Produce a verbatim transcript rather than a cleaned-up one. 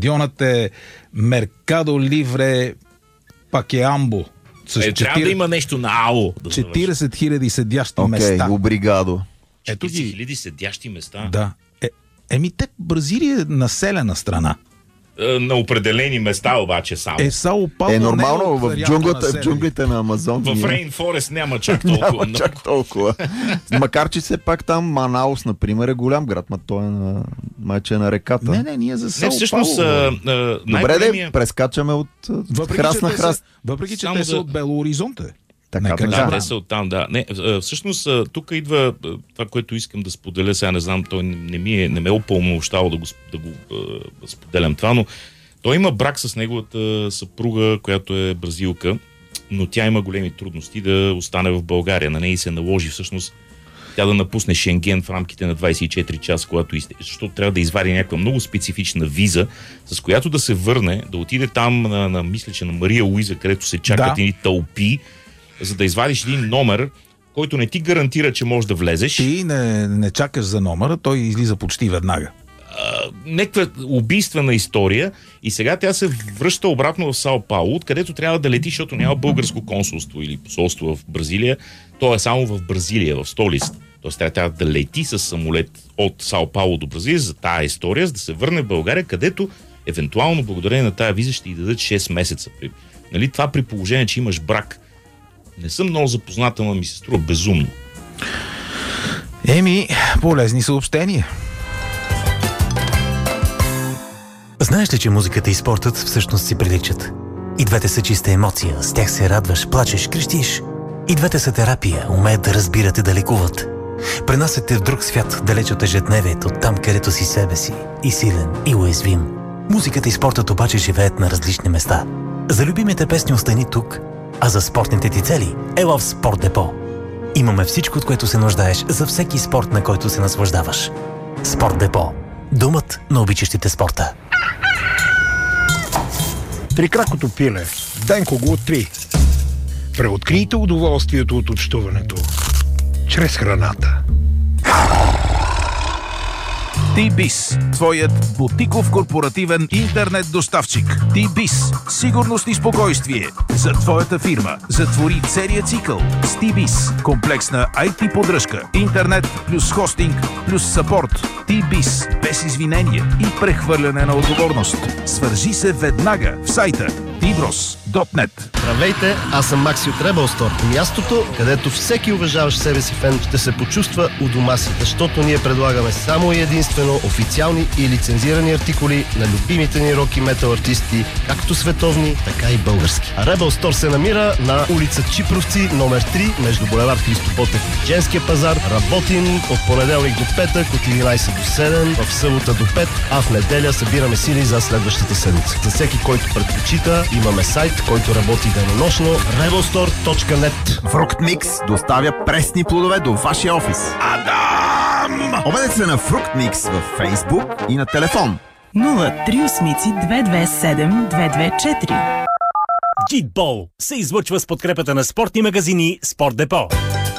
Дионът е Меркадо Ливре Пакеамбо. Е, трябва да има нещо на АО. Да четиридесет хиляди седящи okay, места. Обригадо. четиридесет хиляди седящи места. Да. Е, еми, те Бразилия е населена страна. Е, на определени места обаче само. Е, Сао Пауло е нормално, не е в, джунглата, в джунглите на Амазон. В Рейнфорест няма чак толкова. няма чак толкова. Макар че все пак там Манаус, например, е голям град, ма той е на майче на реката. Не, не, ние за Сао не, всъщност, Пауло. А, а, добре, да прескачаме от въпреки, храст на храст. Са, въпреки, че само те за... са от Бело Оризонте. Така, Нека така. Да, те са оттам, да. Не, всъщност, тук идва това, което искам да споделя. Сега не знам, той не, ми е, не ме е упълномощавал да го, да го да споделям това, но той има брак с неговата съпруга, която е бразилка, но тя има големи трудности да остане в България. На нея се наложи всъщност тя да напусне Шенген в рамките на двадесет и четири часа, когато изте... защото трябва да извади някаква много специфична виза, с която да се върне, да отиде там на, на мисля, че на Мария Луиза, където се чакат да. едни тълпи, за да извадиш един номер, който не ти гарантира, че можеш да влезеш. Ти не, не чакаш за номера, той излиза почти веднага. Някаква убийствена история и сега тя се връща обратно в Сао Пауло, откъдето трябва да лети, защото няма българско консулство или посолство в Бразилия. То е само в Бразилия, в столицата. Тоест тя трябва да лети с самолет от Сао Пауло до Бразилия за тая история, за да се върне в България, където евентуално благодарение на тая виза ще й дадат шест месеца. Нали, това при положение, че имаш брак. Не съм много запозната, но ми се струва безумно. Еми, полезни съобщения. Знаеш ли, че музиката и спортът всъщност си приличат? И двете са чиста емоция, с тях се радваш, плачеш, крещиш. И двете са терапия, умеят да разбират и да лекуват. Пренасят те в друг свят, далеч от ежедневието, там където си себе си, и силен, и уязвим. Музиката и спортът обаче живеят на различни места. За любимите песни остани тук, а за спортните ти цели ела в Спорт Депо. Имаме всичко, от което се нуждаеш за всеки спорт, на който се наслаждаваш. Спорт Депо. Домът на обичащите спорта. Трикракото пиле. Денко го откри. Преоткрийте удоволствието от общуването чрез храната. Ти-Биз, твоят бутиков корпоративен интернет доставчик. Ти-Биз, сигурност и спокойствие за твоята фирма. Затвори целия цикъл с Ти-Биз. Комплексна ай ти поддръжка, интернет плюс хостинг плюс съпорт. Ти-Биз, без извинения и прехвърляне на отговорност. Свържи се веднага в сайта ти брос точка нет. Здравейте, аз съм Макси от Rebel Store. Мястото, където всеки уважаващ себе си фен ще се почувства у дома си, защото ние предлагаме само и единствено официални и лицензирани артикули на любимите ни рок и метал артисти, както световни, така и български. А Rebel Store се намира на улица Чипровци, номер три, между булевард Христо Ботев и Женския пазар. Работим от понеделник до петък, от единадесет до седем, в събота до пет, а в неделя събираме сили за следващата седмица. За всеки, който предпочита, имаме сайт, който работи денонощно rebel store точка нет. Фрукт Микс доставя пресни плодове до вашия офис. Адам! Обадете се на Фрукт Микс във Фейсбук и на телефон нула три осем две две седем две две четири. Джитбол се излъчва с подкрепата на спортни магазини Спорт Депо.